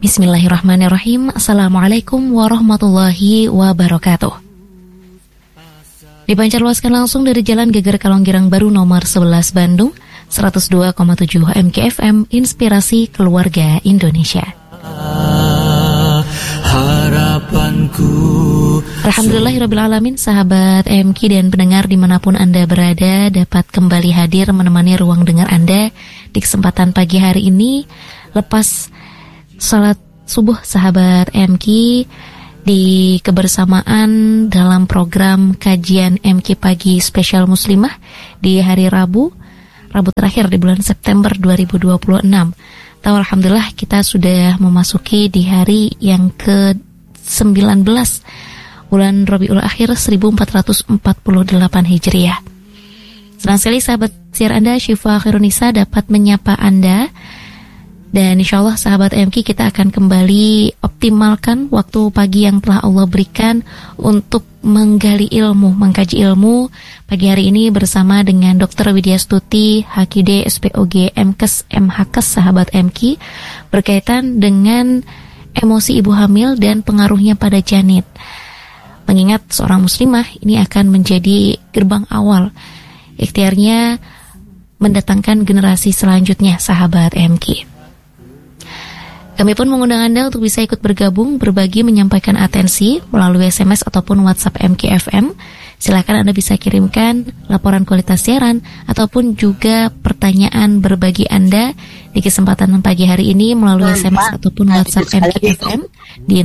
Bismillahirrahmanirrahim. Assalamualaikum warahmatullahi wabarakatuh. Dipancarluaskan langsung dari Jalan Geger Kalonggirang Baru nomor 11 Bandung, 102,7 MKFM, Inspirasi Keluarga Indonesia. Harapanku. Alhamdulillahirrabbilalamin, sahabat MK dan pendengar dimanapun Anda berada dapat kembali hadir menemani ruang dengar Anda di kesempatan pagi hari ini. Lepas salat subuh sahabat MK di kebersamaan dalam program kajian MK Pagi Spesial Muslimah di hari Rabu terakhir di bulan September 2026. Tahu alhamdulillah kita sudah memasuki di hari yang ke-19 bulan Rabiul Akhir 1448 Hijriah. Senang sekali sahabat siar Anda, Syifa Khairunisa dapat menyapa Anda. Dan insya Allah sahabat MK kita akan kembali optimalkan waktu pagi yang telah Allah berikan untuk menggali ilmu, mengkaji ilmu pagi hari ini bersama dengan Dr. Widya Stuti, HKD, SPOG, MKes, MHKes sahabat MK berkaitan dengan emosi ibu hamil dan pengaruhnya pada janin. Mengingat seorang muslimah ini akan menjadi gerbang awal ikhtiarnya mendatangkan generasi selanjutnya sahabat MK. Kami pun mengundang Anda untuk bisa ikut bergabung, berbagi, menyampaikan atensi melalui SMS ataupun WhatsApp MKFM. Silakan Anda bisa kirimkan laporan kualitas siaran ataupun juga pertanyaan berbagi Anda di kesempatan pagi hari ini melalui SMS ataupun WhatsApp MKFM di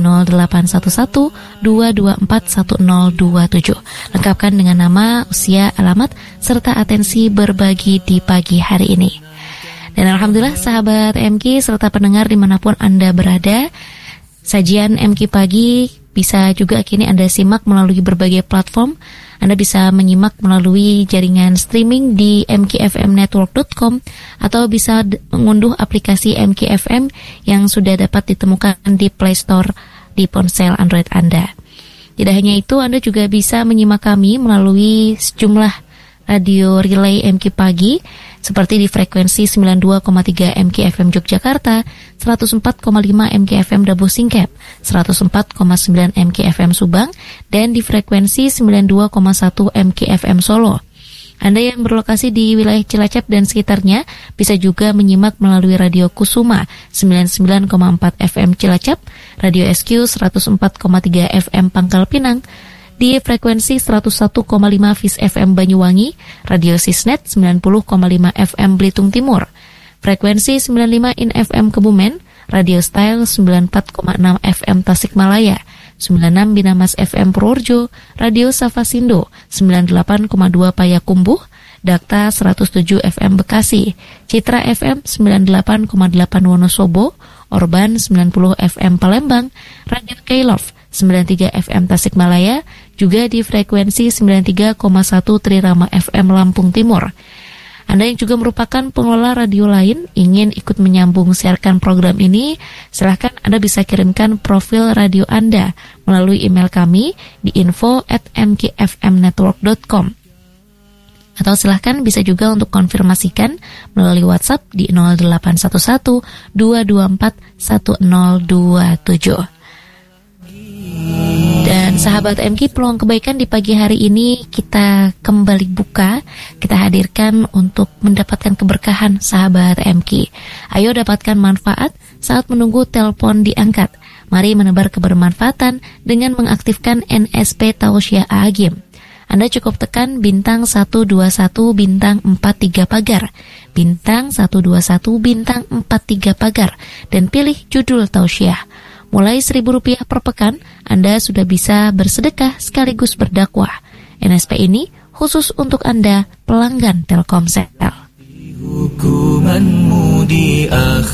0811-224-1027. Lengkapkan dengan nama, usia, alamat, serta atensi berbagi di pagi hari ini. Dan alhamdulillah sahabat MK serta pendengar dimanapun Anda berada, sajian MK Pagi bisa juga kini Anda simak melalui berbagai platform. Anda bisa menyimak melalui jaringan streaming di mkfmnetwork.com atau bisa mengunduh aplikasi MKFM yang sudah dapat ditemukan di Play Store di ponsel Android Anda. Tidak hanya itu, Anda juga bisa menyimak kami melalui sejumlah radio relay MK Pagi seperti di frekuensi 92,3 MKFM Yogyakarta, 104,5 MKFM Dabu Singkep, 104,9 MKFM Subang, dan di frekuensi 92,1 MKFM Solo. Anda yang berlokasi di wilayah Cilacap dan sekitarnya bisa juga menyimak melalui Radio Kusuma 99,4 FM Cilacap, Radio SQ 104,3 FM Pangkal Pinang, di frekuensi 101,5 Fis FM Banyuwangi, Radio Sisnet 90,5 FM Belitung Timur, frekuensi 95 In FM Kebumen, Radio Style 94,6 FM Tasikmalaya, 96 Binamas FM Purworejo, Radio Safasindo 98,2 Payakumbuh, Dakta 107 FM Bekasi, Citra FM 98,8 Wonosobo, Orban 90 FM Palembang, Radio K-Love 93 FM Tasikmalaya, juga di frekuensi 93,1 Trirama FM Lampung Timur. Anda yang juga merupakan pengelola radio lain ingin ikut menyambung siarkan program ini, silahkan Anda bisa kirimkan profil radio Anda melalui email kami di info@mkfmnetwork.com. Atau silahkan bisa juga untuk konfirmasikan melalui WhatsApp di 0811 224 1027. Dan sahabat MK, peluang kebaikan di pagi hari ini kita kembali buka, kita hadirkan untuk mendapatkan keberkahan sahabat MK. Ayo dapatkan manfaat saat menunggu telepon diangkat. Mari menebar kebermanfaatan dengan mengaktifkan NSP Tausiah Agim. Anda cukup tekan bintang 121 bintang 43 pagar, bintang 121 bintang 43 pagar, dan pilih judul tausiah. Mulai Rp1.000 per pekan, Anda sudah bisa bersedekah sekaligus berdakwah. NSP ini khusus untuk Anda pelanggan Telkomsel. Hukumanmu di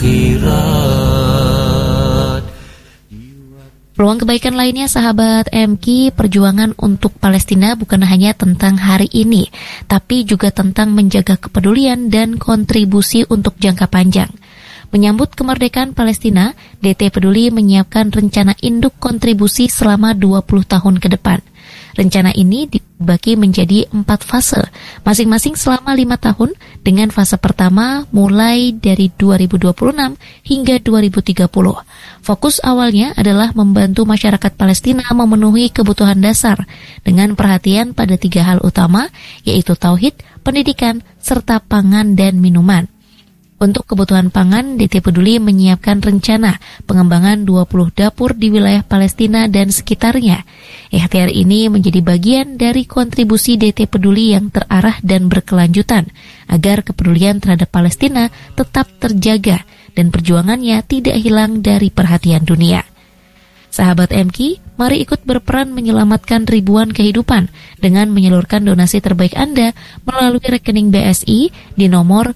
akhirat. Peluang kebaikan lainnya sahabat MK, perjuangan untuk Palestina bukan hanya tentang hari ini, tapi juga tentang menjaga kepedulian dan kontribusi untuk jangka panjang. Menyambut kemerdekaan Palestina, DT Peduli menyiapkan rencana induk kontribusi selama 20 tahun ke depan. Rencana ini dibagi menjadi 4 fase, masing-masing selama 5 tahun, dengan fase pertama mulai dari 2026 hingga 2030. Fokus awalnya adalah membantu masyarakat Palestina memenuhi kebutuhan dasar dengan perhatian pada 3 hal utama, yaitu tauhid, pendidikan, serta pangan dan minuman. Untuk kebutuhan pangan, DT Peduli menyiapkan rencana pengembangan 20 dapur di wilayah Palestina dan sekitarnya. Ikhtiar ini menjadi bagian dari kontribusi DT Peduli yang terarah dan berkelanjutan, agar kepedulian terhadap Palestina tetap terjaga dan perjuangannya tidak hilang dari perhatian dunia. Sahabat MK, mari ikut berperan menyelamatkan ribuan kehidupan dengan menyalurkan donasi terbaik Anda melalui rekening BSI di nomor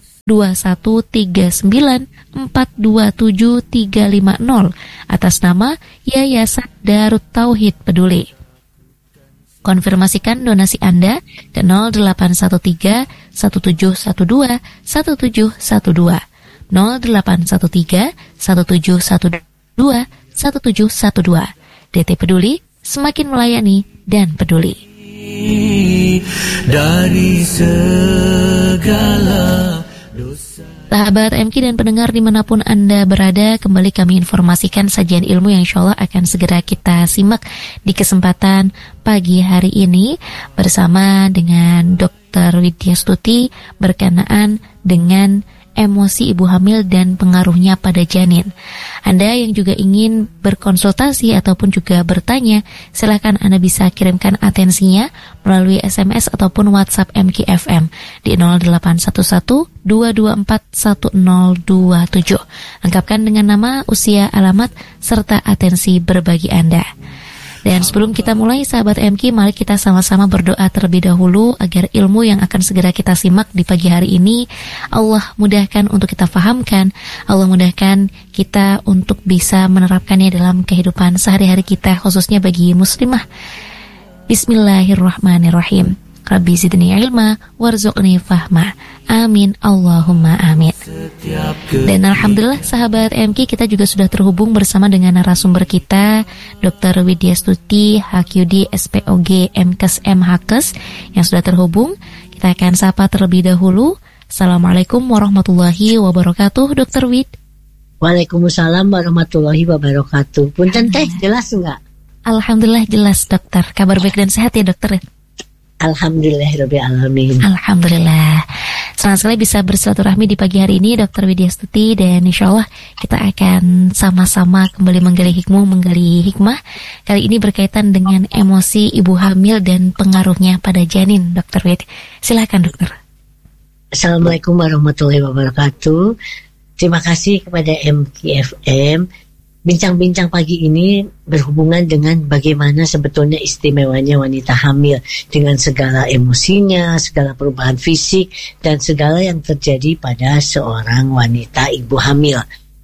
2139427 atas nama Yayasan Darut Tauhid Peduli. Konfirmasikan donasi Anda ke 0813 1712 1712 0813 1712 1712. DT Peduli, semakin melayani dan peduli. Dari segala dosa. Sahabat MK dan pendengar dimanapun Anda berada, kembali kami informasikan sajian ilmu yang insya Allah akan segera kita simak di kesempatan pagi hari ini bersama dengan Dr. Widya Stuti berkenaan dengan emosi ibu hamil dan pengaruhnya pada janin. Anda yang juga ingin berkonsultasi ataupun juga bertanya, silakan Anda bisa kirimkan atensinya melalui SMS ataupun WhatsApp MKFM di 0811 224 1027. Lengkapkan dengan nama, usia, alamat, serta atensi berbagi Anda. Dan sebelum kita mulai, sahabat MK, mari kita sama-sama berdoa terlebih dahulu agar ilmu yang akan segera kita simak di pagi hari ini Allah mudahkan untuk kita fahamkan, Allah mudahkan kita untuk bisa menerapkannya dalam kehidupan sehari-hari kita, khususnya bagi muslimah. Bismillahirrahmanirrahim. Rabbi zidni ilma warzuqni fahma. Amin Allahumma amin. Dan alhamdulillah sahabat MK, kita juga sudah terhubung bersama dengan narasumber kita, Dr. Widya Stuti, HQD, SPOG, MKes, MHkes yang sudah terhubung. Kita akan sapa terlebih dahulu. Assalamualaikum warahmatullahi wabarakatuh, Dr. Wid. Waalaikumsalam warahmatullahi wabarakatuh. Punten teh, jelas enggak? Alhamdulillah jelas, dokter. Kabar baik dan sehat ya, dokter? Alhamdulillahirabbil alamin. Alhamdulillah. Senang sekali bisa bersilaturahmi di pagi hari ini, Dr. Widya Stuti, dan insya Allah kita akan sama-sama kembali menggali hikmah. Kali ini berkaitan dengan emosi ibu hamil dan pengaruhnya pada janin, Dr. Wid. Silakan, dokter. Assalamualaikum warahmatullahi wabarakatuh. Terima kasih kepada MKFM. Bincang-bincang pagi ini berhubungan dengan bagaimana sebetulnya istimewanya wanita hamil dengan segala emosinya, segala perubahan fisik, dan segala yang terjadi pada seorang wanita ibu hamil.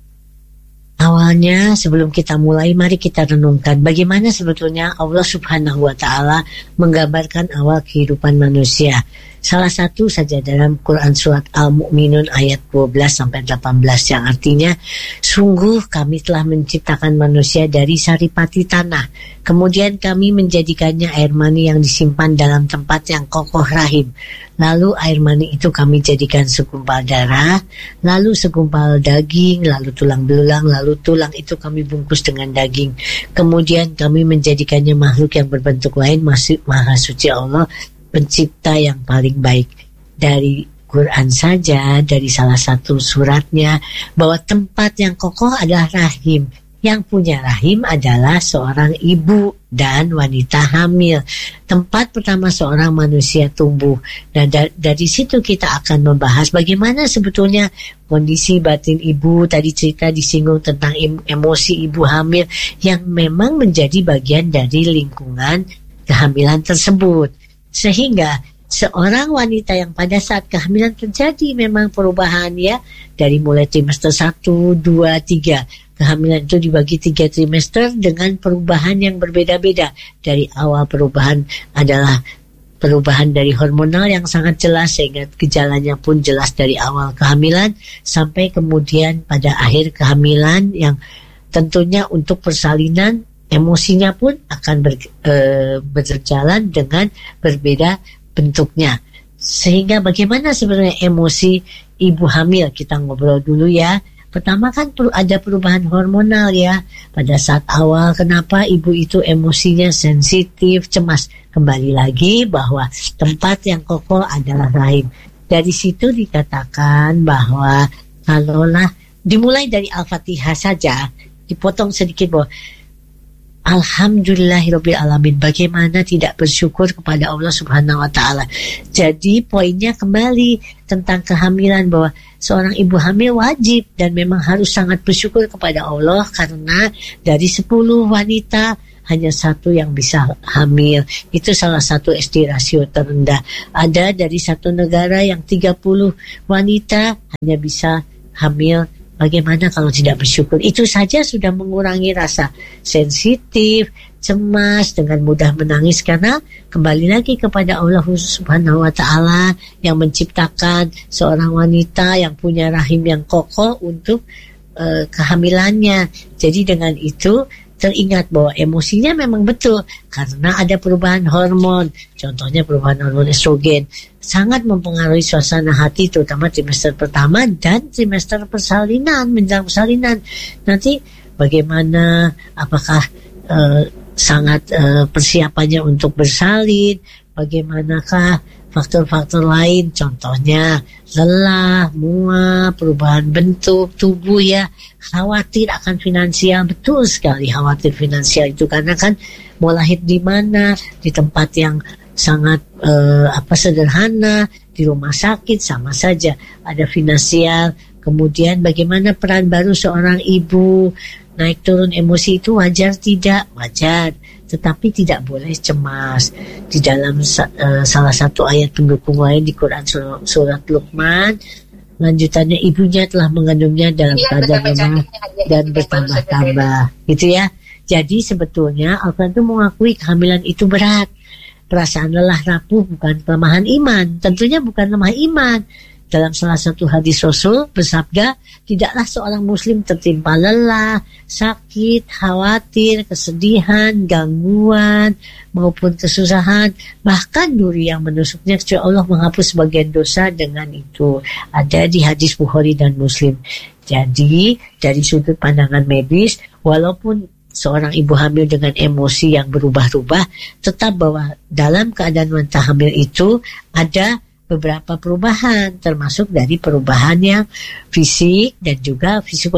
Awalnya sebelum kita mulai, mari kita renungkan bagaimana sebetulnya Allah Subhanahu wa Ta'ala menggambarkan awal kehidupan manusia. Salah satu saja dalam Quran Surat Al-Mu'minun ayat 12-18 yang artinya, sungguh kami telah menciptakan manusia dari saripati tanah, kemudian kami menjadikannya air mani yang disimpan dalam tempat yang kokoh rahim. Lalu air mani itu kami jadikan segumpal darah, lalu segumpal daging, lalu tulang belulang, lalu tulang itu kami bungkus dengan daging. Kemudian kami menjadikannya makhluk yang berbentuk lain, Maha Suci Allah, pencipta yang paling baik. Dari Quran saja, dari salah satu suratnya, bahwa tempat yang kokoh adalah rahim. Yang punya rahim adalah seorang ibu dan wanita hamil. Tempat pertama seorang manusia tumbuh. Dan dari situ kita akan membahas bagaimana sebetulnya kondisi batin ibu. Tadi cerita disinggung tentang emosi ibu hamil yang memang menjadi bagian dari lingkungan kehamilan tersebut. Sehingga seorang wanita yang pada saat kehamilan terjadi memang perubahan ya, dari mulai trimester 1, 2, 3. Kehamilan itu dibagi 3 trimester dengan perubahan yang berbeda-beda. Dari awal perubahan adalah perubahan dari hormonal yang sangat jelas sehingga gejalanya pun jelas dari awal kehamilan sampai kemudian pada akhir kehamilan yang tentunya untuk persalinan emosinya pun akan berjalan dengan berbeda bentuknya. Sehingga bagaimana sebenarnya emosi ibu hamil, kita ngobrol dulu ya. Pertama kan ada perubahan hormonal ya. Pada saat awal kenapa ibu itu emosinya sensitif, cemas. Kembali lagi bahwa tempat yang kokoh adalah rahim. Dari situ dikatakan bahwa kalaulah dimulai dari Al-Fatihah saja, dipotong sedikit bahwa Alhamdulillahirabbil alamin, bagaimana tidak bersyukur kepada Allah Subhanahu wa taala. Jadi poinnya kembali tentang kehamilan, bahwa seorang ibu hamil wajib dan memang harus sangat bersyukur kepada Allah, karena dari 10 wanita hanya 1 yang bisa hamil. Itu salah satu SD rasio terendah. Ada dari satu negara yang 30 wanita hanya bisa hamil. Bagaimana kalau tidak bersyukur? Itu saja sudah mengurangi rasa sensitif, cemas, dengan mudah menangis, karena kembali lagi kepada Allah Subhanahu wa taala yang menciptakan seorang wanita yang punya rahim yang kokoh untuk kehamilannya. Jadi dengan itu teringat bahwa emosinya memang betul karena ada perubahan hormon. Contohnya perubahan hormon estrogen sangat mempengaruhi suasana hati, terutama trimester pertama dan trimester persalinan, menjelang persalinan. Nanti bagaimana, apakah sangat persiapannya untuk bersalin, bagaimanakah faktor-faktor lain, contohnya lelah, mual, perubahan bentuk tubuh ya, khawatir akan finansial. Betul sekali, khawatir finansial itu karena kan mau lahir di mana, di tempat yang sangat sederhana, di rumah sakit sama saja ada finansial. Kemudian bagaimana peran baru seorang ibu, naik turun emosi itu wajar tidak? Wajar, tetapi tidak boleh cemas. Di dalam salah satu ayat pendukung lain di Quran surat Luqman, lanjutannya, ibunya telah mengandungnya dalam keadaan lemah dan bertambah-tambah, gitu ya. Jadi sebetulnya Al-Quran itu mengakui kehamilan itu berat. Perasaan lelah rapuh bukan kelemahan iman, tentunya bukan lemah iman. Dalam salah satu hadis Rasul bersabda, tidaklah seorang muslim tertimpa lelah, sakit, khawatir, kesedihan, gangguan, maupun kesusahan, bahkan duri yang menusuknya, kecuali Allah menghapus sebagian dosa dengan itu. Ada di hadis Bukhari dan Muslim. Jadi dari sudut pandangan medis, walaupun seorang ibu hamil dengan emosi yang berubah-ubah, tetap bahwa dalam keadaan wanita hamil itu ada beberapa perubahan, termasuk dari perubahan yang fisik dan juga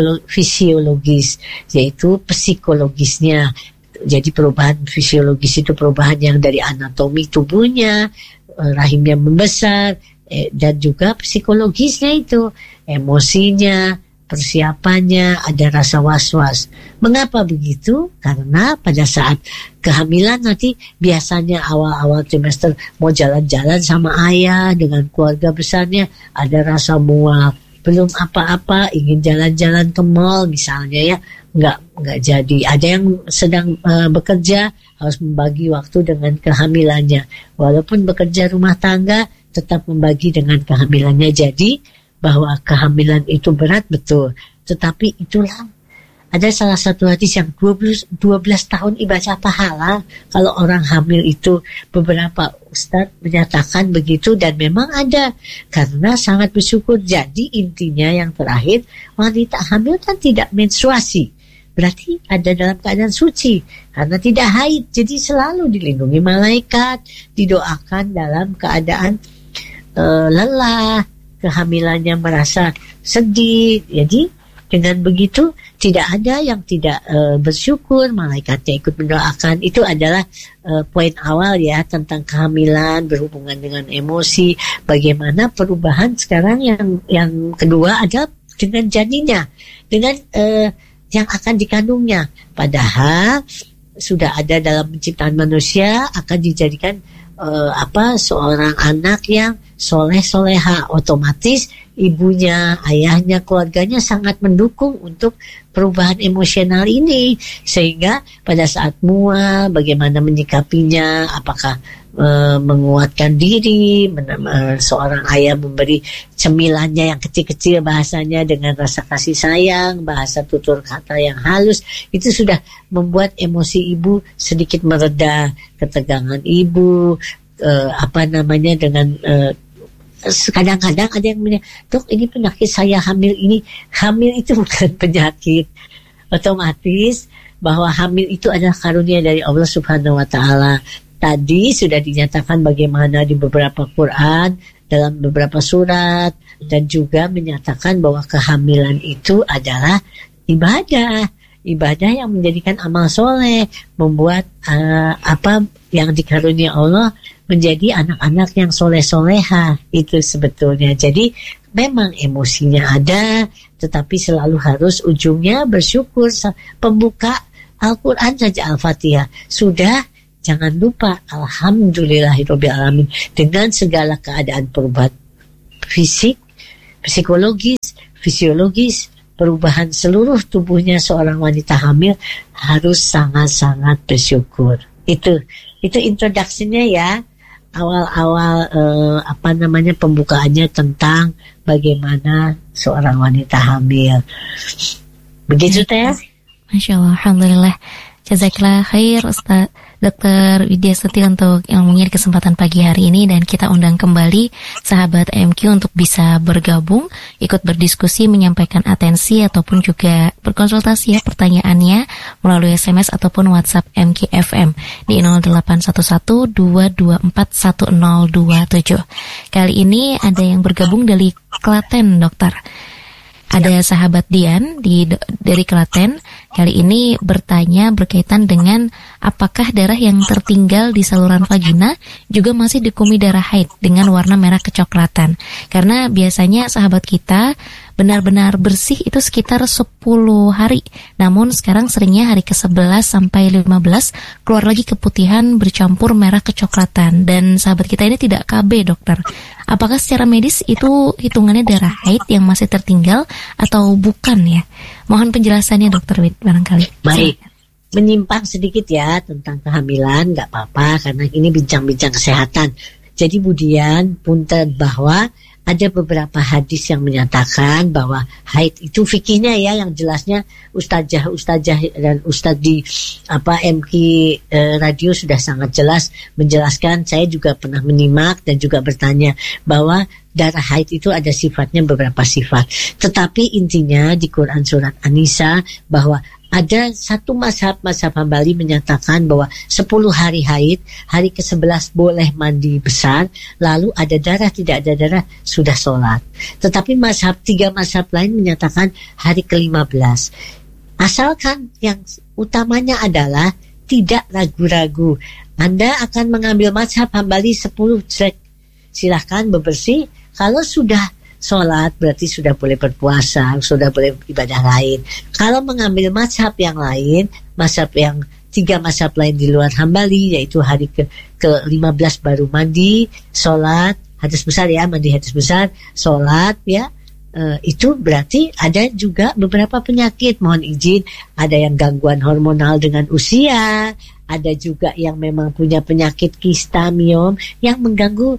fisiologis, yaitu psikologisnya. Jadi perubahan fisiologis itu perubahan yang dari anatomi tubuhnya, rahimnya membesar, dan juga psikologisnya itu emosinya, persiapannya, ada rasa was-was. Mengapa begitu? Karena pada saat kehamilan nanti biasanya awal-awal trimester mau jalan-jalan sama ayah dengan keluarga besarnya, ada rasa mual, belum apa-apa ingin jalan-jalan ke mall misalnya ya, nggak jadi. Ada yang sedang bekerja harus membagi waktu dengan kehamilannya, walaupun bekerja rumah tangga tetap membagi dengan kehamilannya. Jadi bahwa kehamilan itu berat, betul. Tetapi itulah, ada salah satu hadis yang 12 tahun ibadah pahala kalau orang hamil itu. Beberapa ustadz menyatakan begitu, dan memang ada, karena sangat bersyukur. Jadi intinya yang terakhir, wanita hamil kan tidak menstruasi, berarti ada dalam keadaan suci karena tidak haid. Jadi selalu dilindungi malaikat, didoakan dalam keadaan lelah, kehamilannya merasa sedih. Jadi dengan begitu tidak ada yang tidak bersyukur, malaikatnya ikut mendoakan. Itu adalah poin awal ya tentang kehamilan berhubungan dengan emosi. Bagaimana perubahan sekarang yang kedua adalah dengan janinnya, dengan yang akan dikandungnya. Padahal sudah ada dalam penciptaan manusia akan dijadikan seorang anak yang soleh-soleha. Otomatis ibunya, ayahnya, keluarganya sangat mendukung untuk perubahan emosional ini, sehingga pada saat mual bagaimana menyikapinya, apakah menguatkan diri, seorang ayah memberi cemilannya yang kecil-kecil bahasanya dengan rasa kasih sayang, bahasa tutur kata yang halus, itu sudah membuat emosi ibu sedikit mereda, ketegangan ibu, dengan kadang-kadang ada yang bilang, dok ini penyakit saya hamil ini. Hamil itu bukan penyakit. Otomatis bahwa hamil itu adalah karunia dari Allah Subhanahu wa Ta'ala. Tadi sudah dinyatakan bagaimana di beberapa Quran, dalam beberapa surat, dan juga menyatakan bahwa kehamilan itu adalah ibadah yang menjadikan amal soleh, membuat yang dikarunia Allah menjadi anak-anak yang soleh-soleha. Itu sebetulnya. Jadi memang emosinya ada, tetapi selalu harus ujungnya bersyukur. Pembuka Al-Quran saja Al-Fatihah sudah, jangan lupa alhamdulillahirabbil alamin, dengan segala keadaan perubahan fisik, psikologis, fisiologis, perubahan seluruh tubuhnya seorang wanita hamil harus sangat-sangat bersyukur. Itu introduksinya ya, awal-awal pembukaannya tentang bagaimana seorang wanita hamil. Begitu Teh? Masya Allah, alhamdulillah. Jazakallah khair Ustaz Dr. Widya Stuti untuk ilmunya di kesempatan pagi hari ini, dan kita undang kembali sahabat MQ untuk bisa bergabung, ikut berdiskusi, menyampaikan atensi ataupun juga berkonsultasi ya pertanyaannya melalui SMS ataupun WhatsApp MQ FM di 0811-224-1027. Kali ini ada yang bergabung dari Klaten, Dokter. Ada sahabat Dian dari Klaten. Kali ini bertanya berkaitan dengan apakah darah yang tertinggal di saluran vagina juga masih dikumi darah haid dengan warna merah kecoklatan. Karena biasanya sahabat kita benar-benar bersih itu sekitar 10 hari. Namun sekarang seringnya hari ke-11 sampai 15 keluar lagi keputihan bercampur merah kecoklatan. Dan sahabat kita ini tidak KB, dokter. Apakah secara medis itu hitungannya darah haid yang masih tertinggal atau bukan ya? Mohon penjelasannya Dokter Wid barangkali. Baik, menyimpang sedikit ya tentang kehamilan, nggak apa-apa karena ini bincang-bincang kesehatan. Jadi Budian punten bahwa ada beberapa hadis yang menyatakan bahwa haid itu fikihnya ya, yang jelasnya ustazah dan ustadz di MQ radio sudah sangat jelas menjelaskan. Saya juga pernah menyimak dan juga bertanya bahwa darah haid itu ada sifatnya, beberapa sifat. Tetapi intinya di Quran surat An-Nisa bahwa ada satu mazhab Hambali menyatakan bahwa 10 hari haid, hari ke-11 boleh mandi besar, lalu ada darah, tidak ada darah, sudah sholat. Tetapi tiga mazhab lain menyatakan hari ke-15. Asalkan yang utamanya adalah tidak ragu-ragu. Anda akan mengambil mazhab Hambali 10 cek, silahkan bebersih. Kalau sudah sholat berarti sudah boleh berpuasa, sudah boleh ibadah lain. Kalau mengambil mazhab yang lain, tiga mazhab lain di luar Hambali, yaitu hari ke-15 baru mandi, sholat, hadas besar ya, mandi hadas besar, sholat ya, itu berarti ada juga beberapa penyakit, mohon izin, ada yang gangguan hormonal dengan usia, ada juga yang memang punya penyakit kista miom yang mengganggu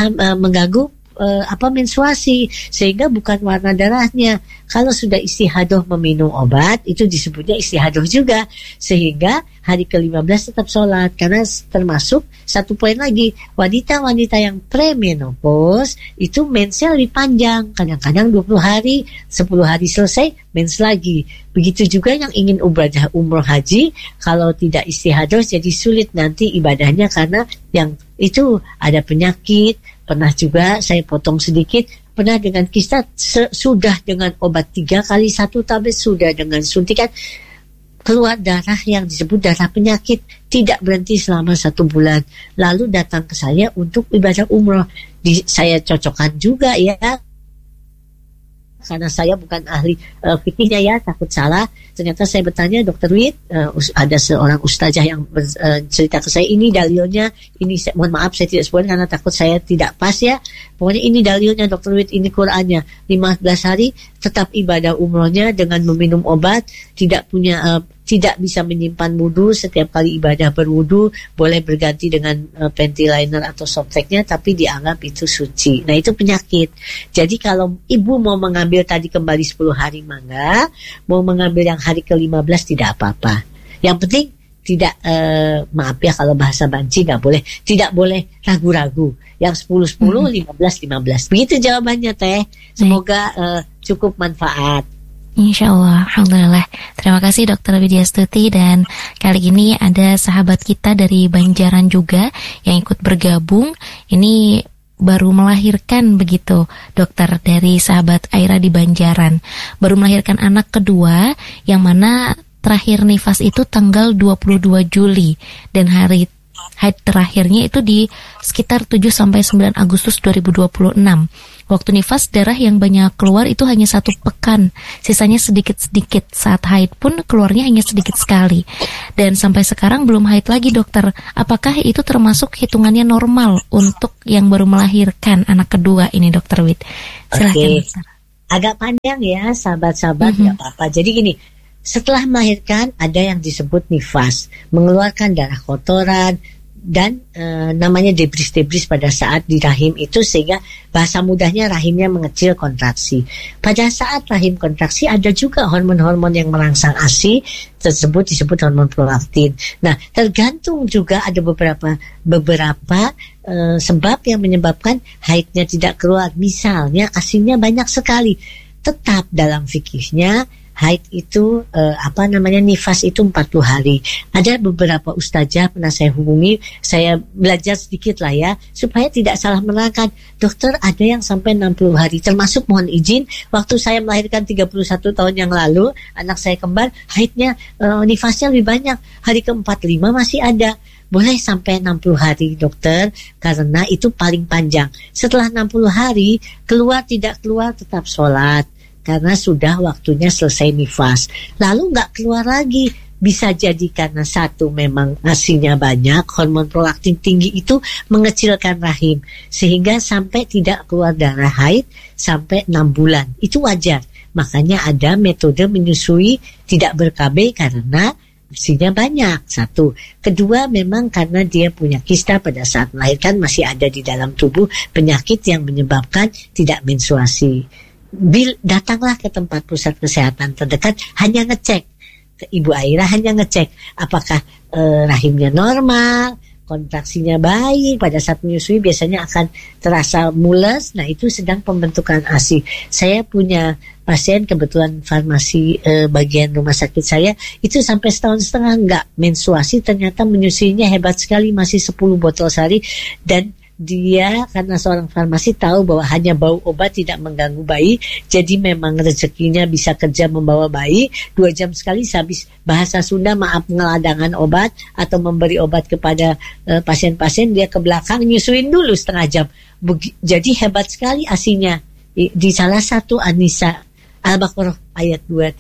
menstruasi, sehingga bukan warna darahnya. Kalau sudah istihadoh meminum obat, itu disebutnya istihadoh juga, sehingga hari ke-15 tetap sholat. Karena termasuk satu poin lagi, wanita-wanita yang premenopause itu mensnya lebih panjang, kadang-kadang 20 hari, 10 hari selesai mens lagi. Begitu juga yang ingin umroh haji, kalau tidak istihadoh jadi sulit nanti ibadahnya, karena yang itu ada penyakit. Pernah juga saya potong sedikit, pernah dengan kista sudah dengan obat 3 kali 1 tablet, sudah dengan suntikan keluar darah yang disebut darah penyakit, tidak berhenti selama 1 bulan, lalu datang ke saya untuk ibadah umroh. Saya cocokkan juga ya, karena saya bukan ahli fikihnya ya, takut salah. Ternyata saya bertanya, Dokter Wid, ada seorang ustazah yang cerita ke saya, ini dalilnya, ini mohon maaf saya tidak sebutkan karena takut saya tidak pas ya. Pokoknya ini dalilnya Dokter Wid, ini Qurannya, 15 hari tetap ibadah umrohnya dengan meminum obat, tidak punya tidak bisa menyimpan wudhu, setiap kali ibadah berwudhu boleh berganti dengan panty liner atau softteknya, tapi dianggap itu suci. Nah itu penyakit. Jadi kalau ibu mau mengambil tadi kembali 10 hari mangga, mau mengambil yang hari ke-15 tidak apa-apa. Yang penting tidak, maaf ya kalau bahasa banci nggak boleh, tidak boleh ragu-ragu. Yang 10-10, 15-15. Begitu jawabannya Teh. Semoga cukup manfaat. Insya Allah, alhamdulillah. Terima kasih Dokter Widya Stuti, dan kali ini ada sahabat kita dari Banjaran juga yang ikut bergabung. Ini baru melahirkan begitu, dokter, dari sahabat Aira di Banjaran. Baru melahirkan anak kedua, yang mana terakhir nifas itu tanggal 22 Juli dan haid terakhirnya itu di sekitar 7-9 Agustus 2026. Waktu nifas darah yang banyak keluar itu hanya 1 pekan, sisanya sedikit-sedikit. Saat haid pun keluarnya hanya sedikit sekali. Dan sampai sekarang belum haid lagi, dokter. Apakah itu termasuk hitungannya normal untuk yang baru melahirkan anak kedua ini, Dokter Wid? Silahkan, dokter. Agak panjang ya, sahabat-sahabat, nggak apa-apa. Jadi gini, setelah melahirkan ada yang disebut nifas, mengeluarkan darah kotoran dan namanya debris-debris pada saat di rahim itu, sehingga bahasa mudahnya rahimnya mengecil, kontraksi. Pada saat rahim kontraksi ada juga hormon-hormon yang merangsang ASI, tersebut disebut hormon prolaktin. Nah, tergantung juga ada beberapa sebab yang menyebabkan haidnya tidak keluar. Misalnya ASInya banyak sekali. Tetap dalam fikihnya haid itu nifas itu 40 hari. Ada beberapa ustazah pernah saya hubungi, saya belajar sedikit lah ya, supaya tidak salah menerangkan. Dokter, ada yang sampai 60 hari, termasuk mohon izin, waktu saya melahirkan 31 tahun yang lalu, anak saya kembar, haidnya nifasnya lebih banyak, hari ke-45 masih ada. Boleh sampai 60 hari, dokter, karena itu paling panjang. Setelah 60 hari, keluar tidak keluar tetap sholat, karena sudah waktunya selesai nifas. Lalu nggak keluar lagi, bisa jadi karena satu memang ASInya banyak, hormon prolaktin tinggi itu mengecilkan rahim, sehingga sampai tidak keluar darah haid sampai 6 bulan. Itu wajar. Makanya ada metode menyusui tidak ber-KB karena ASInya banyak. Satu. Kedua, memang karena dia punya kista pada saat melahirkan, masih ada di dalam tubuh penyakit yang menyebabkan tidak menstruasi. Datanglah ke tempat pusat kesehatan terdekat, hanya ngecek, ke Ibu Aira hanya ngecek apakah rahimnya normal, kontraksinya baik. Pada saat menyusui biasanya akan terasa mules. Nah, itu sedang pembentukan ASI. Saya punya pasien, kebetulan farmasi bagian rumah sakit saya, itu sampai 1,5 tahun nggak menstruasi, ternyata menyusuinya hebat sekali, masih 10 botol sehari. Dan dia karena seorang farmasi tahu bahwa hanya bau obat tidak mengganggu bayi, jadi memang rezekinya bisa kerja membawa bayi. 2 jam sekali habis, bahasa Sunda maaf, ngeladangan obat atau memberi obat kepada pasien-pasien, dia ke belakang nyusuin dulu setengah jam. Jadi hebat sekali ASInya. Di salah satu An-Nisa Al-Baqarah ayat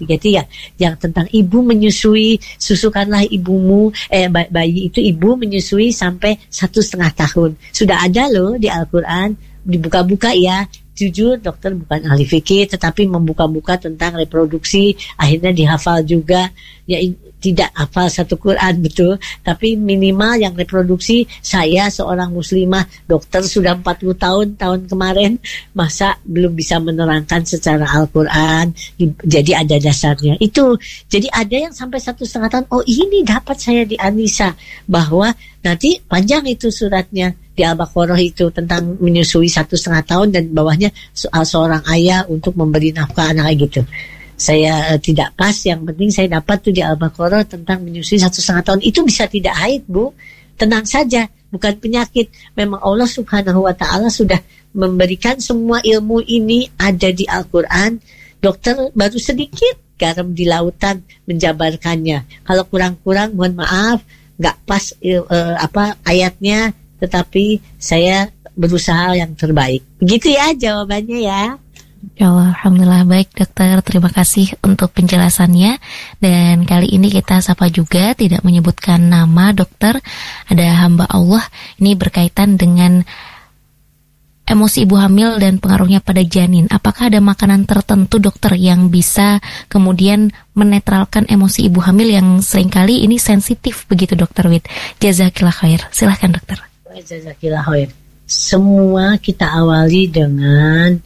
233 yang tentang ibu menyusui, susukanlah ibumu, bayi itu ibu menyusui sampai 1,5 tahun. Sudah ada loh di Al-Quran, dibuka-buka ya. Jujur dokter bukan ahli fikih, tetapi membuka-buka tentang reproduksi, akhirnya dihafal juga. Ya tidak hafal satu Quran betul, tapi minimal yang reproduksi. Saya seorang muslimah, dokter sudah 40 tahun kemarin, masa belum bisa menerangkan secara Al-Quran. Jadi ada dasarnya itu. Jadi ada yang sampai 1,5 tahun. Oh, ini dapat saya di An-Nisa, bahwa nanti panjang itu suratnya di Al-Baqarah itu tentang menyusui 1,5 tahun, dan bawahnya soal seorang ayah untuk memberi nafkah anak gitu. Saya tidak pas, yang penting saya dapat tuh di Al-Baqarah tentang menyusui 1,5 tahun. Itu bisa tidak haid, Bu. Tenang saja, bukan penyakit. Memang Allah Subhanahu wa Ta'ala sudah memberikan semua ilmu ini ada di Al-Quran. Dokter baru sedikit garam di lautan menjabarkannya. Kalau kurang-kurang mohon maaf, nggak pas ayatnya, tetapi saya berusaha yang terbaik. Begitu ya jawabannya ya. Ya Allah, alhamdulillah, baik dokter, terima kasih untuk penjelasannya. Dan kali ini kita sapa juga, tidak menyebutkan nama dokter, ada hamba Allah, ini berkaitan dengan emosi ibu hamil dan pengaruhnya pada janin. Apakah ada makanan tertentu dokter yang bisa kemudian menetralkan emosi ibu hamil yang seringkali ini sensitif begitu Dokter Wid? Jazakillah khair. Silahkan dokter. Jazakillah khair. Semua kita awali dengan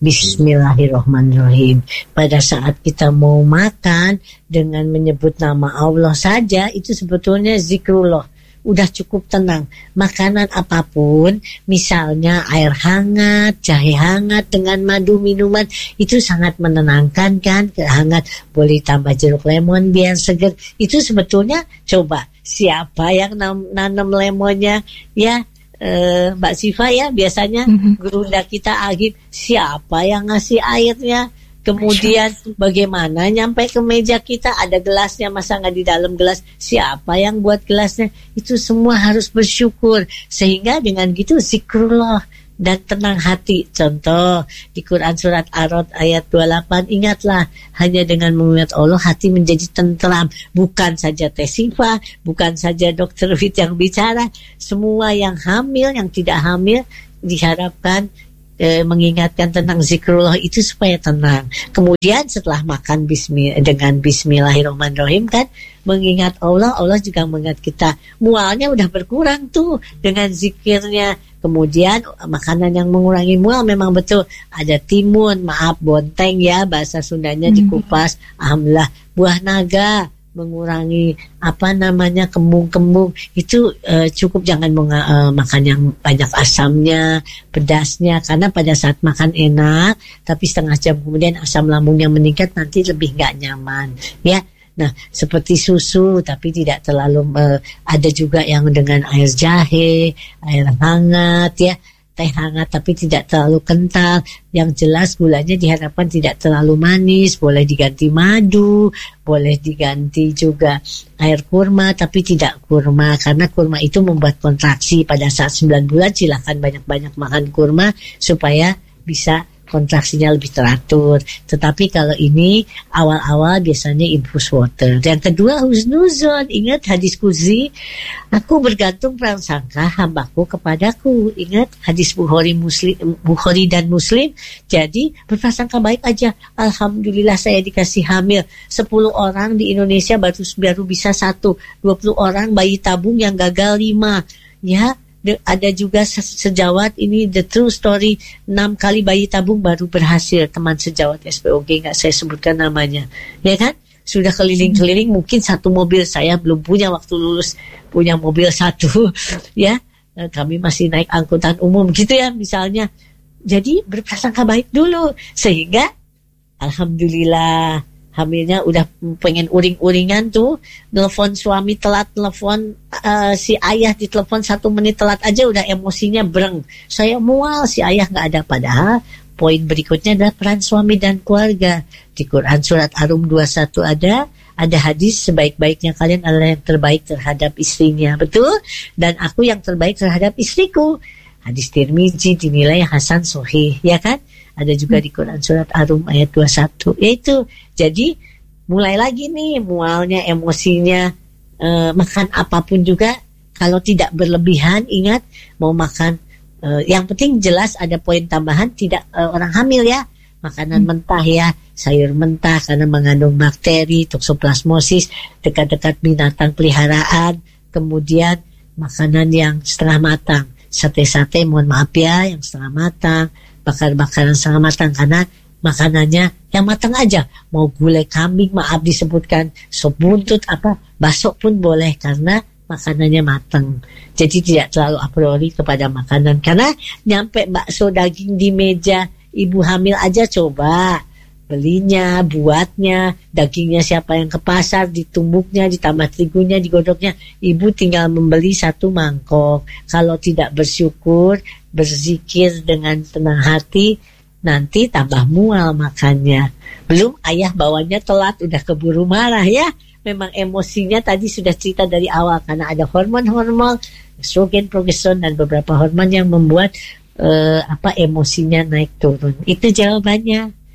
Bismillahirrahmanirrahim. Pada saat kita mau makan dengan menyebut nama Allah saja itu sebetulnya zikrullah. Udah cukup tenang. Makanan apapun, misalnya air hangat, jahe hangat dengan madu minuman, itu sangat menenangkan kan, hangat, boleh tambah jeruk lemon biar seger. Itu sebetulnya coba siapa yang nanam lemonnya ya, Mbak Sifa ya, biasanya gerunda kita Agib, siapa yang ngasih airnya? Kemudian bagaimana nyampe ke meja kita, ada gelasnya, masa nggak di dalam gelas, siapa yang buat gelasnya, itu semua harus bersyukur. Sehingga dengan gitu zikrullah dan tenang hati. Contoh di Quran surat Ar-Ra'd ayat 28, ingatlah hanya dengan mengingat Allah hati menjadi tentram. Bukan saja Teh Sifa, bukan saja Dokter Wid yang bicara, semua yang hamil, yang tidak hamil diharapkan mengingatkan tentang zikrullah itu supaya tenang. Kemudian setelah makan dengan Bismillahirrahmanirrahim kan, mengingat Allah, Allah juga mengingat kita. Mualnya udah berkurang tuh dengan zikirnya. Kemudian makanan yang mengurangi mual memang betul ada timun, maaf bonteng ya bahasa Sundanya dikupas. Alhamdulillah, buah naga mengurangi kembung-kembung itu cukup jangan makan yang banyak asamnya, pedasnya, karena pada saat makan enak tapi setengah jam kemudian asam lambungnya meningkat, nanti lebih nggak nyaman ya. Nah seperti susu tapi tidak terlalu ada juga yang dengan air jahe, air hangat ya, teh hangat tapi tidak terlalu kental. Yang jelas gulanya diharapkan tidak terlalu manis, boleh diganti madu, boleh diganti juga air kurma tapi tidak kurma, karena kurma itu membuat kontraksi. Pada saat 9 bulan silahkan banyak-banyak makan kurma supaya bisa kontraksinya lebih teratur. Tetapi kalau ini awal-awal biasanya infus water. Yang kedua husnuzon. Ingat hadis Qudsi, aku bergantung prasangka hambaku kepadaku. Ingat hadis Bukhari dan Muslim. Jadi berprasangka baik aja. Alhamdulillah saya dikasih hamil 10 orang di Indonesia baru bisa 1, 20 orang bayi tabung yang gagal 5 ya. Ada juga sejawat, ini the true story, 6 kali bayi tabung baru berhasil. Teman sejawat SPOG, nggak saya sebutkan namanya ya kan, sudah keliling-keliling. Mungkin 1 mobil, saya belum punya waktu lulus punya mobil 1 ya, kami masih naik angkutan umum gitu ya misalnya. Jadi berprasangka baik dulu, sehingga alhamdulillah hamilnya udah pengen uring-uringan tuh, nelfon suami telat, nelfon si ayah ditelepon 1 menit telat aja udah emosinya breng, saya mual, si ayah nggak ada. Padahal poin berikutnya adalah peran suami dan keluarga. Di Quran surat Ar-Rum 21 ada hadis, sebaik-baiknya kalian adalah yang terbaik terhadap istrinya, betul, dan aku yang terbaik terhadap istriku. Hadis Tirmizi dinilai hasan sahih ya kan. Ada juga di Quran surat Ar-Rum ayat 21. Yaitu, jadi mulai lagi nih mualnya, emosinya, makan apapun juga kalau tidak berlebihan. Ingat, mau makan, yang penting jelas ada poin tambahan, tidak orang hamil ya, makanan mentah ya, sayur mentah karena mengandung bakteri, toksoplasmosis, dekat-dekat binatang peliharaan. Kemudian makanan yang setengah matang, sate-sate mohon maaf ya yang setengah matang, bakar-bakaran setengah matang, karena makanannya yang matang aja. Mau gulai kambing maaf disebutkan, sop buntut bakso pun boleh karena makanannya matang. Jadi tidak terlalu a priori kepada makanan, karena nyampe bakso daging di meja ibu hamil aja, coba belinya, buatnya, dagingnya siapa yang ke pasar, ditumbuknya, ditambah terigunya, digodoknya, ibu tinggal membeli 1 mangkok. Kalau tidak bersyukur, berzikir dengan tenang hati, nanti tambah mual makannya. Belum ayah bawanya telat, udah keburu marah ya. Memang emosinya tadi sudah cerita dari awal, karena ada hormon-hormon, estrogen, progesteron, dan beberapa hormon yang membuat emosinya naik turun. Itu jawabannya.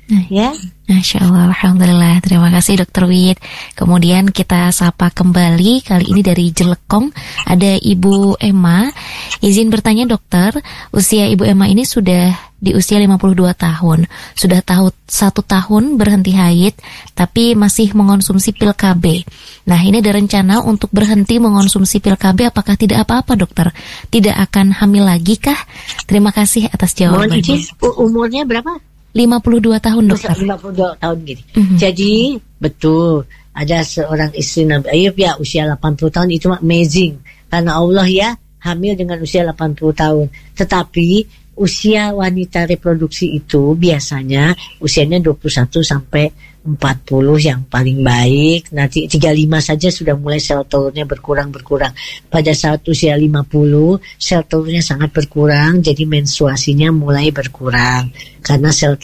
Ya. Masya Allah, Alhamdulillah. Terima kasih Dokter Wid. Kemudian kita sapa kembali, kali ini dari Jelekong, ada Ibu Emma. Izin bertanya dokter, usia Ibu Emma ini sudah di usia 52 tahun. Sudah 1 tahun berhenti haid, tapi masih mengonsumsi pil KB. Nah, ini ada rencana untuk berhenti mengonsumsi pil KB, apakah tidak apa-apa dokter? Tidak akan hamil lagi kah? Terima kasih atas jawabannya. Umurnya berapa? 52 tahun dokter. 52 tahun gini. Jadi betul ada seorang istri Nabi Ayub ya usia 80 tahun itu amazing. Karena Allah ya hamil dengan usia 80 tahun. Tetapi usia wanita reproduksi itu biasanya usianya 21 sampai 40 yang paling baik. Nanti 35 saja sudah mulai sel telurnya berkurang. Pada saat usia 50 sel telurnya sangat berkurang, jadi menstruasinya mulai berkurang. Karena sel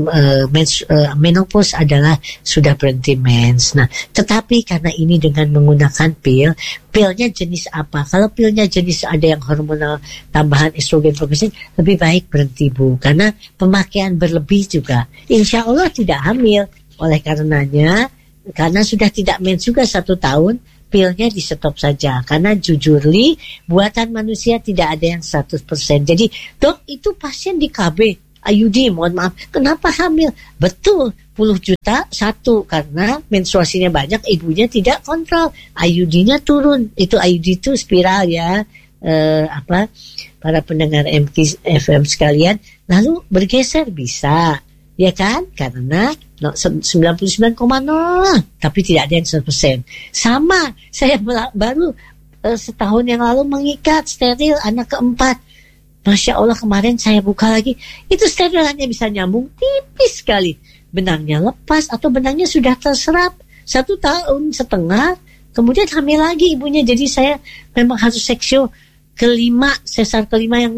menopause adalah sudah berhenti mens. Nah, tetapi karena ini dengan menggunakan pilnya jenis apa? Kalau pilnya jenis ada yang hormonal tambahan estrogen progesteron, lebih baik berhenti Bu. Karena pemakaian berlebih juga insya Allah tidak hamil. Oleh karenanya, karena sudah tidak mens juga 1 tahun, pilnya di stop saja. Karena jujurly, buatan manusia tidak ada yang 100%. Jadi, dok itu pasien di KB, IUD, mohon maaf, kenapa hamil? Betul, puluh juta, 1, karena menstruasinya banyak, ibunya tidak kontrol, IUD-nya turun. Itu IUD itu spiral ya, para pendengar MK FM sekalian, lalu bergeser bisa. Ya kan? Karena 99,0 tapi tidak ada yang 100%. Sama, saya baru setahun yang lalu mengikat steril anak keempat. Masya Allah kemarin saya buka lagi, itu steril hanya bisa nyambung tipis sekali. Benangnya lepas atau benangnya sudah terserap 1,5 tahun, kemudian hamil lagi ibunya. Jadi saya memang harus seksio sesar kelima yang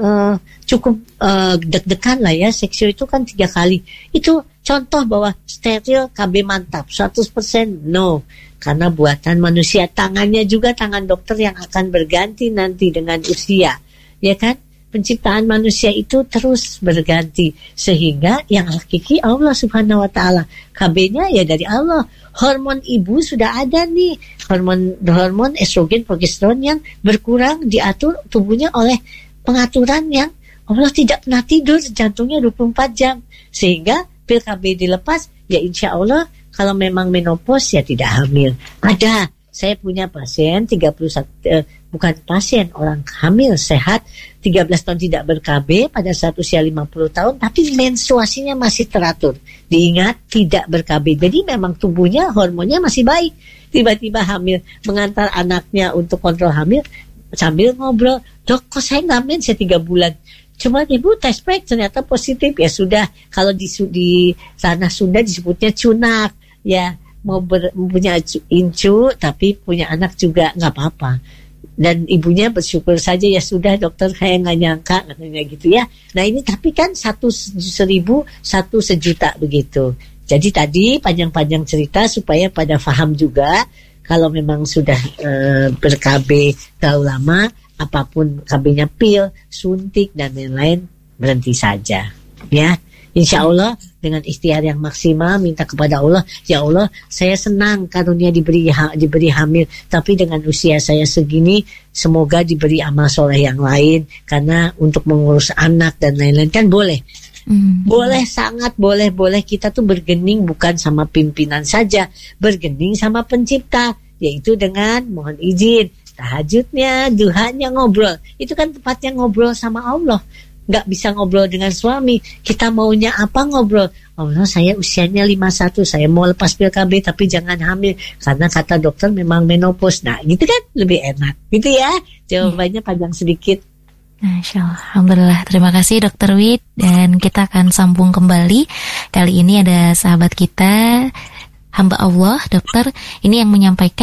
cukup deg-degan lah ya. Seksio itu kan 3 kali. Itu contoh bahwa steril KB mantap 100% no, karena buatan manusia. Tangannya juga tangan dokter yang akan berganti nanti dengan usia, ya kan? Penciptaan manusia itu terus berganti, sehingga yang hakiki Allah Subhanahu wa taala. KB-nya ya dari Allah. Hormon ibu sudah ada nih, hormon estrogen progesteron yang berkurang diatur tubuhnya oleh pengaturan yang Allah tidak pernah tidur, jantungnya 24 jam. Sehingga pil KB dilepas, ya insya Allah kalau memang menopause ya tidak hamil. Ada, saya punya pasien bukan pasien, orang hamil sehat 13 tahun tidak ber-KB pada saat usia 50 tahun, tapi menstruasinya masih teratur. Diingat tidak ber-KB, jadi memang tubuhnya hormonnya masih baik. Tiba-tiba hamil, mengantar anaknya untuk kontrol hamil, sambil ngobrol, dok kok saya nggak mens ya 3 bulan. Cuma ibu tes pack ternyata positif. Ya sudah, kalau di tanah Sunda disebutnya cunak. Ya mau punya incu tapi punya anak juga nggak apa-apa. Dan ibunya bersyukur saja, ya sudah dokter saya nggak nyangka katanya gitu ya. Nah ini tapi kan 1.000, 1 sejuta begitu. Jadi tadi panjang-panjang cerita supaya pada paham juga. Kalau memang sudah ber-KB terlalu lama, apapun KB-nya pil, suntik, dan lain-lain, berhenti saja. Ya, insya Allah dengan ikhtiar yang maksimal, minta kepada Allah, ya Allah, saya senang karunia diberi hamil, tapi dengan usia saya segini, semoga diberi amal soleh yang lain, karena untuk mengurus anak dan lain-lain kan boleh. Boleh, sangat boleh kita tuh bergening bukan sama pimpinan saja, bergening sama pencipta, yaitu dengan mohon izin tahajudnya, duhanya, ngobrol. Itu kan tempatnya ngobrol sama Allah. Nggak bisa ngobrol dengan suami, kita maunya apa ngobrol, Allah saya usianya 51, saya mau lepas pil KB tapi jangan hamil karena kata dokter memang menopause. Nah gitu kan lebih enak gitu ya. Jawabannya panjang sedikit. Masya Allah, Alhamdulillah. Terima kasih Dokter Wid. Dan kita akan sambung kembali. Kali ini ada sahabat kita, hamba Allah, dokter, ini yang menyampaikan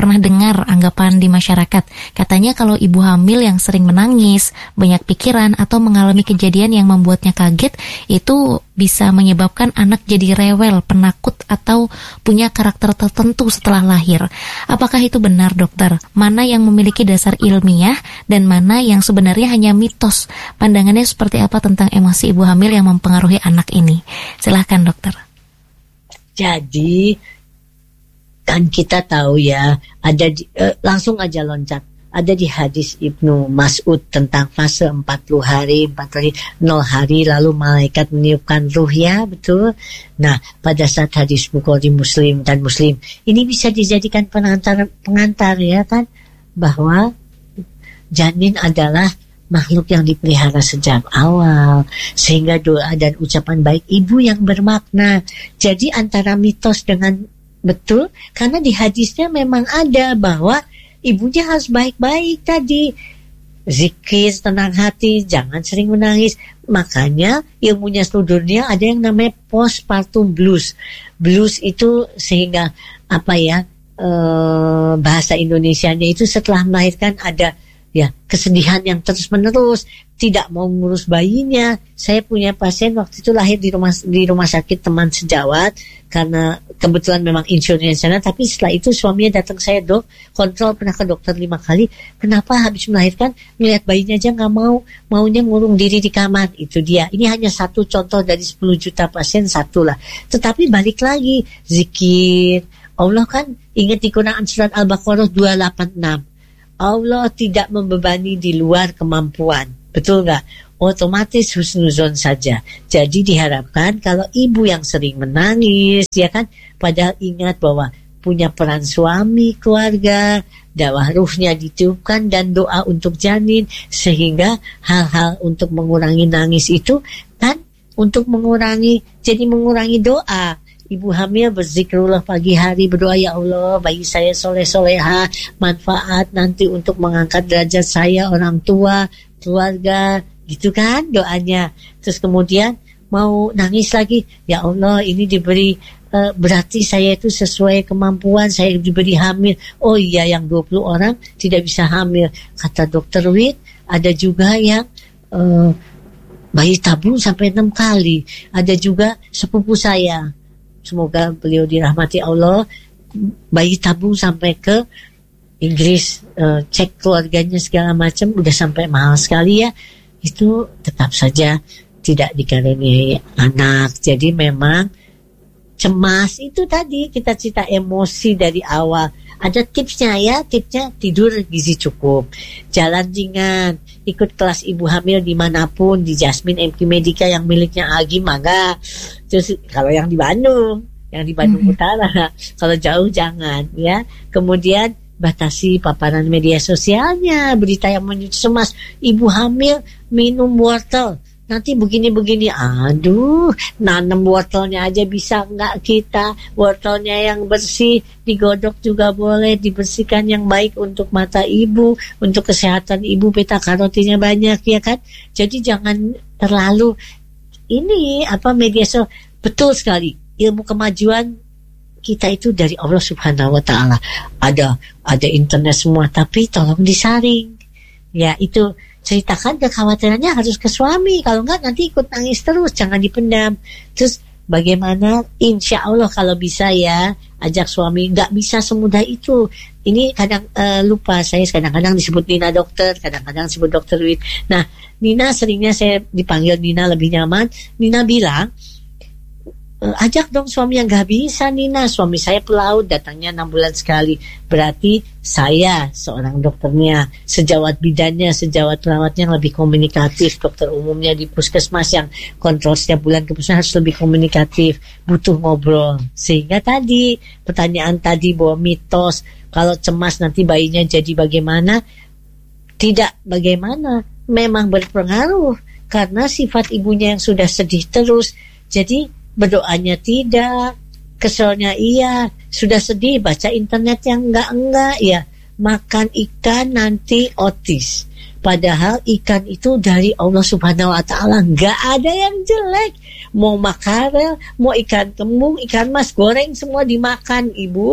pernah dengar anggapan di masyarakat. Katanya kalau ibu hamil yang sering menangis, banyak pikiran, atau mengalami kejadian yang membuatnya kaget, itu bisa menyebabkan anak jadi rewel, penakut, atau punya karakter tertentu setelah lahir. Apakah itu benar, dokter? Mana yang memiliki dasar ilmiah dan mana yang sebenarnya hanya mitos? Pandangannya seperti apa tentang emosi ibu hamil yang mempengaruhi anak ini? Silahkan, dokter. Jadi kan kita tahu ya, ada langsung aja loncat. Ada di hadis Ibnu Mas'ud tentang fase 40 hari, 0 hari lalu malaikat meniupkan ruh, ya betul. Nah, pada saat hadis Bukhari Muslim dan Muslim, ini bisa dijadikan pengantar ya kan, bahwa janin adalah makhluk yang dipelihara sejak awal, sehingga doa dan ucapan baik ibu yang bermakna. Jadi antara mitos dengan betul, karena di hadisnya memang ada bahwa ibunya harus baik-baik tadi. Zikir, tenang hati, jangan sering menangis. Makanya ilmunya seluruh dunia ada yang namanya postpartum blues. Blues itu sehingga bahasa Indonesianya itu setelah melahirkan ada ya kesedihan yang terus menerus, tidak mau ngurus bayinya. Saya punya pasien waktu itu lahir di rumah sakit teman sejawat, karena kebetulan memang insurnya sana. Tapi setelah itu suaminya datang, saya dok kontrol, pernah ke dokter 5 kali, kenapa habis melahirkan melihat bayinya aja nggak maunya ngurung diri di kamar. Itu dia, ini hanya satu contoh dari 10 juta pasien, satu lah. Tetapi balik lagi, zikir Allah kan, ingat di Quran surat Al-Baqarah 286, Allah tidak membebani di luar kemampuan. Betul nggak? Otomatis husnuzon saja. Jadi diharapkan kalau ibu yang sering menangis, ya kan, padahal ingat bahwa punya peran suami, keluarga, dakwah ruhnya ditiupkan, dan doa untuk janin, sehingga hal-hal untuk mengurangi nangis itu kan, untuk mengurangi doa. Ibu hamil berzikrullah pagi hari, berdoa, ya Allah bayi saya soleh-soleha, manfaat nanti untuk mengangkat derajat saya, orang tua, keluarga, gitu kan doanya. Terus kemudian mau nangis lagi, ya Allah ini diberi berarti saya itu sesuai kemampuan, saya diberi hamil. Oh iya, yang 20 orang tidak bisa hamil. Kata dokter Wid, ada juga yang bayi tabung sampai 6 kali. Ada juga sepupu saya, semoga beliau dirahmati Allah, bayi tabung sampai ke Inggris, cek keluarganya segala macam, udah sampai mahal sekali ya. Itu tetap saja tidak dikaruniai anak. Jadi memang cemas itu tadi, kita cerita emosi dari awal. Ada tipsnya ya, tipsnya tidur gizi cukup, jalan ringan, ikut kelas ibu hamil dimanapun, di Jasmine MQ Medica yang miliknya Agi, mangga. Terus kalau yang di Bandung Utara, kalau jauh jangan ya. Kemudian batasi paparan media sosialnya, berita yang menyuci cemas. Ibu hamil minum wortel, nanti begini-begini. Aduh, nanam wortelnya aja bisa nggak kita? Wortelnya yang bersih, digodok juga boleh, dibersihkan yang baik untuk mata ibu, untuk kesehatan ibu, beta karotinnya banyak ya kan. Jadi jangan terlalu media sosial. Betul sekali, ilmu kemajuan kita itu dari Allah Subhanahu wa Ta'ala. Ada internet semua, tapi tolong disaring. Ya, itu ceritakan kekhawatirannya harus ke suami, kalau enggak nanti ikut nangis terus, jangan dipendam. Terus bagaimana, insya Allah kalau bisa ya ajak suami. Enggak bisa semudah itu. Ini kadang lupa, saya kadang-kadang disebut Nina dokter, kadang-kadang disebut dokter Wid. Nah, Nina seringnya saya dipanggil Nina, lebih nyaman. Nina bilang, ajak dong suami. yang gak bisa Nina, suami saya pelaut, datangnya 6 bulan sekali. Berarti saya seorang dokternya, sejawat bidannya, sejawat perawatnya yang lebih komunikatif. Dokter umumnya di puskesmas yang kontrol setiap bulan ke puskesmas harus lebih komunikatif, butuh ngobrol. Sehingga tadi pertanyaan tadi bahwa mitos kalau cemas nanti bayinya jadi bagaimana, tidak bagaimana, memang berpengaruh karena sifat ibunya yang sudah sedih terus. Jadi berdoanya tidak, keselnya iya, sudah sedih baca internet yang enggak ya, makan ikan nanti otis. Padahal ikan itu dari Allah Subhanahu wa Ta'ala, enggak ada yang jelek. Mau makarel, mau ikan kembung, ikan mas goreng, semua dimakan ibu.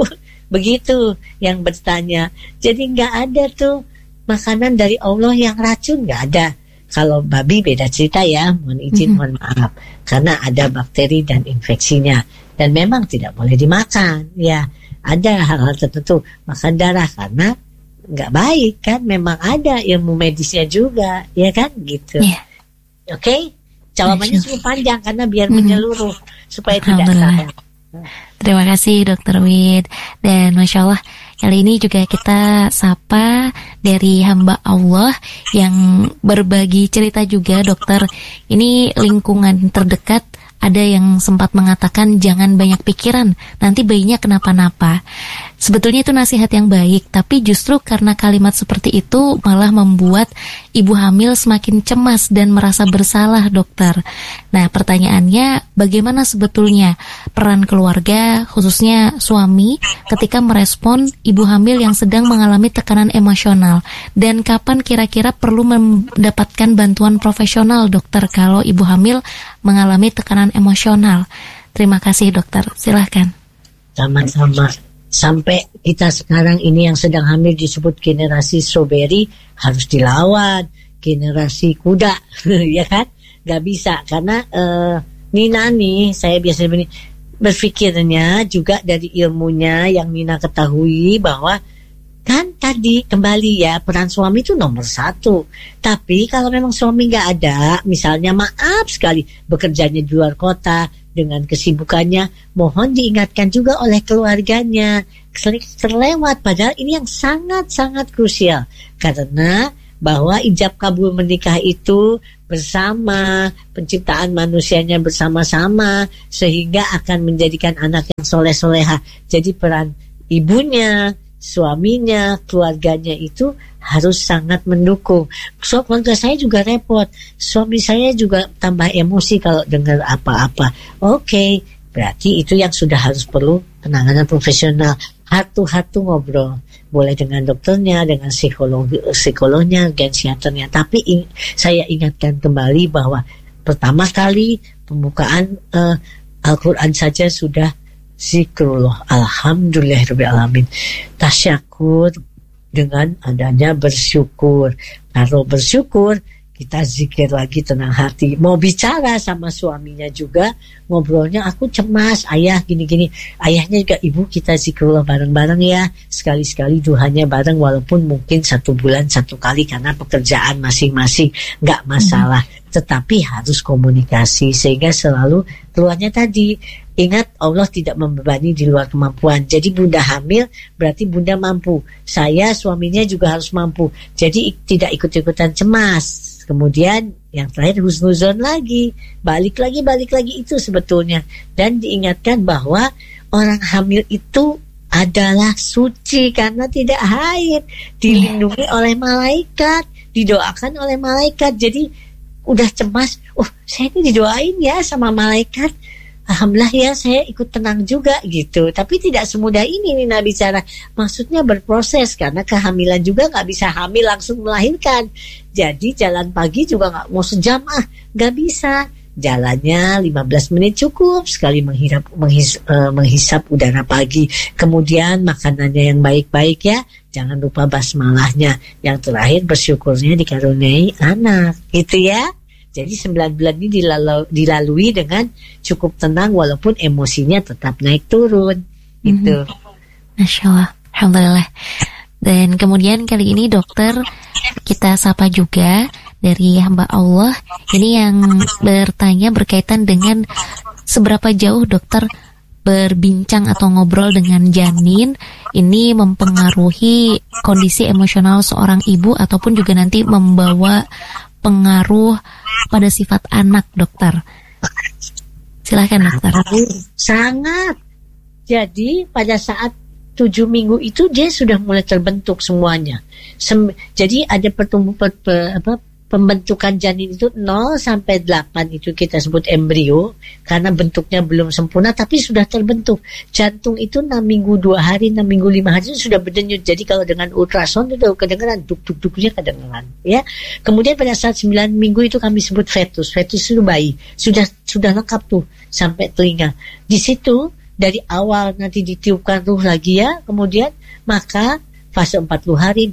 Begitu yang bertanya. Jadi nggak ada tuh makanan dari Allah yang racun, nggak ada. Kalau babi beda cerita ya, mohon izin, mohon maaf. Karena ada bakteri dan infeksinya. Dan memang tidak boleh dimakan. Ya, ada hal-hal tertentu. Makan darah karena nggak baik kan. Memang ada ilmu medisnya juga. Ya kan, gitu. Yeah. Oke? Jawabannya cukup panjang karena biar menyeluruh. Supaya tidak salah. Terima kasih Dr. Wid. Dan Masya Allah, kali ini juga kita sapa dari hamba Allah yang berbagi cerita juga, dokter. Ini lingkungan terdekat ada yang sempat mengatakan jangan banyak pikiran, nanti bayinya kenapa-napa. Sebetulnya itu nasihat yang baik, tapi justru karena kalimat seperti itu malah membuat ibu hamil semakin cemas dan merasa bersalah, dokter. Nah, pertanyaannya, bagaimana sebetulnya peran keluarga, khususnya suami, ketika merespon ibu hamil yang sedang mengalami tekanan emosional? Dan kapan kira-kira perlu mendapatkan bantuan profesional, dokter, kalau ibu hamil mengalami tekanan emosional? Terima kasih, dokter. Silahkan. Sama-sama. Sampai kita sekarang ini yang sedang hamil disebut generasi strawberry, harus dilawan. Generasi kuda, ya kan? Gak bisa, karena Nina nih, saya biasanya berpikirnya juga dari ilmunya yang Nina ketahui bahwa kan tadi kembali ya, peran suami itu nomor 1. Tapi kalau memang suami gak ada, misalnya maaf sekali bekerjanya di luar kota dengan kesibukannya, mohon diingatkan juga oleh keluarganya. Terlewat, padahal ini yang sangat-sangat krusial. Karena bahwa ijab kabul menikah itu bersama, penciptaan manusianya bersama-sama, sehingga akan menjadikan anak yang soleh-soleha. Jadi peran ibunya, suaminya, keluarganya itu harus sangat mendukung. So, keluarga saya juga repot. Suami saya juga tambah emosi kalau dengar apa-apa. Oke, berarti itu yang sudah harus perlu penanganan profesional. Hatu-hatu ngobrol. Boleh dengan dokternya, dengan psikolognya, dengan psikiaternya. Tapi saya ingatkan kembali bahwa pertama kali pembukaan Al-Quran saja sudah zikrullah, alhamdulillahirrahmanirrahim, tasyakur dengan adanya bersyukur. Kalau bersyukur, kita zikir lagi tenang hati. Mau bicara sama suaminya juga, ngobrolnya, aku cemas, ayah gini-gini. Ayahnya juga, ibu kita zikrullah bareng-bareng ya. Sekali-sekali duhanya bareng, walaupun mungkin 1 bulan 1 kali karena pekerjaan masing-masing, gak masalah. Tetapi harus komunikasi, sehingga selalu keluarnya tadi, ingat Allah tidak membebani di luar kemampuan. Jadi bunda hamil berarti bunda mampu. Saya suaminya juga harus mampu. Jadi tidak ikut-ikutan cemas. Kemudian yang terakhir husnuzon lagi. Balik lagi itu sebetulnya. Dan diingatkan bahwa orang hamil itu adalah suci karena tidak haid. Dilindungi oleh malaikat. Didoakan oleh malaikat. Jadi udah cemas. Oh, saya ini didoain ya sama malaikat. Alhamdulillah ya, saya ikut tenang juga gitu. Tapi tidak semudah ini Nina bicara. Maksudnya berproses, karena kehamilan juga gak bisa hamil langsung melahirkan. Jadi jalan pagi juga gak mau sejam, gak bisa. Jalannya 15 menit cukup sekali menghisap udara pagi. Kemudian makanannya yang baik-baik ya. Jangan lupa basmalahnya. Yang terakhir bersyukurnya dikaruniai anak. Gitu ya. Jadi 9 bulan ini dilalui dengan cukup tenang walaupun emosinya tetap naik turun. Itu. Masya Allah, alhamdulillah. Dan kemudian kali ini dokter kita sapa juga dari hamba Allah. Ini yang bertanya berkaitan dengan seberapa jauh dokter berbincang atau ngobrol dengan janin ini mempengaruhi kondisi emosional seorang ibu ataupun juga nanti membawa pengaruh pada sifat anak, dokter. Silakan dokter. Sangat. Jadi pada saat 7 minggu itu dia sudah mulai terbentuk semuanya. Jadi ada pembentukan janin itu 0 sampai 8 itu kita sebut embrio karena bentuknya belum sempurna tapi sudah terbentuk. Jantung itu 6 minggu 2 hari, 6 minggu 5 hari itu sudah berdenyut. Jadi kalau dengan ultrasound itu kedengaran, duk-duk-duknya kedengaran, ya. Kemudian pada saat 9 minggu itu kami sebut fetus. Fetus itu bayi. Sudah lengkap tuh sampai telinga. Di situ dari awal nanti ditiupkan ruh lagi ya, kemudian maka fase 40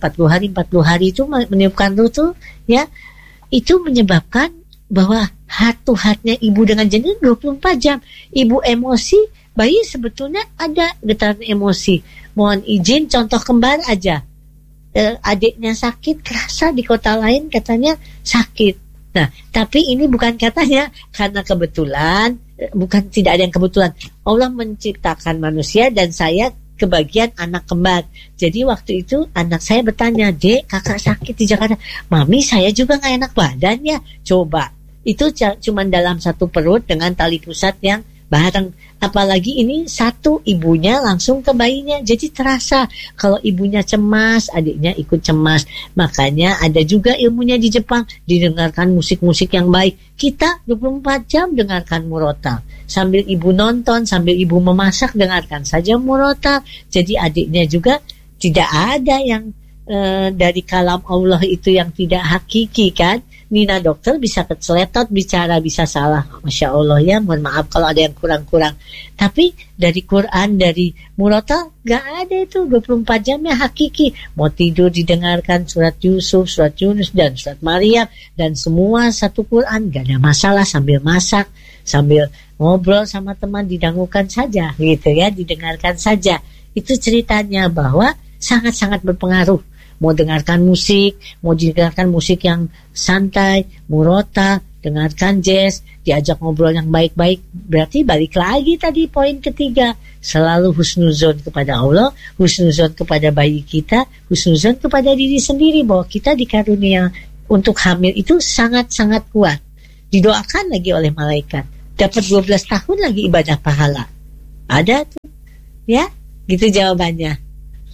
hari itu meniupkan ruh tuh ya, itu menyebabkan bahwa heart-to-heartnya ibu dengan janin 24 jam. Ibu emosi, bayi sebetulnya ada getaran emosi. Mohon izin contoh kembar aja. Adiknya sakit, kerasa di kota lain katanya sakit. Nah, tapi ini bukan katanya karena kebetulan, bukan, tidak ada yang kebetulan. Allah menciptakan manusia dan saya kebagian anak kembar. Jadi waktu itu anak saya bertanya, "Dek, kakak sakit di Jakarta." "Mami, saya juga gak enak badan ya." Coba, itu cuma dalam satu perut dengan tali pusat yang bareng. Apalagi ini satu, ibunya langsung ke bayinya. Jadi terasa kalau ibunya cemas, adiknya ikut cemas. Makanya ada juga ilmunya di Jepang, didengarkan musik-musik yang baik. Kita 24 jam dengarkan murotal. Sambil ibu nonton, sambil ibu memasak, dengarkan saja murotal. Jadi adiknya juga tidak ada yang dari kalam Allah itu yang tidak hakiki kan. Nina dokter bisa keceletot bicara, bisa salah, Masya Allah ya, mohon maaf kalau ada yang kurang-kurang. Tapi dari Quran, dari murotal gak ada itu 24 jamnya hakiki. Mau tidur didengarkan surat Yusuf, surat Yunus dan surat Maryam, dan semua satu Quran, gak ada masalah. Sambil masak, sambil ngobrol sama teman, didangukan saja gitu ya, didengarkan saja. Itu ceritanya bahwa sangat-sangat berpengaruh. Mau dengarkan musik, mau dengarkan musik yang santai, murota, dengarkan jazz, diajak ngobrol yang baik-baik. Berarti balik lagi tadi poin ketiga, selalu husnuzon kepada Allah, husnuzon kepada bayi kita, husnuzon kepada diri sendiri, bahwa kita dikarunia untuk hamil itu sangat-sangat kuat. Didoakan lagi oleh malaikat, dapat 12 tahun lagi ibadah pahala. Ada tuh ya, gitu jawabannya.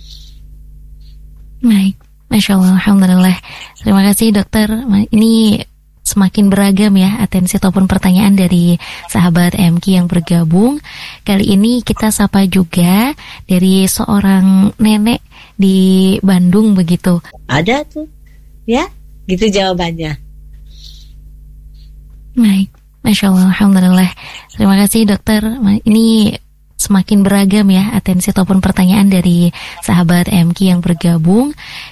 Baik, Masya Allah, Alhamdulillah. Terima kasih dokter. Ini semakin beragam ya atensi ataupun pertanyaan dari sahabat MK yang bergabung. Kali ini kita sapa juga dari seorang nenek di Bandung begitu. Ada tuh, ya, gitu jawabannya. Baik, Masya Allah, Alhamdulillah. Terima kasih dokter. Ini semakin beragam ya atensi ataupun pertanyaan dari sahabat MK yang bergabung.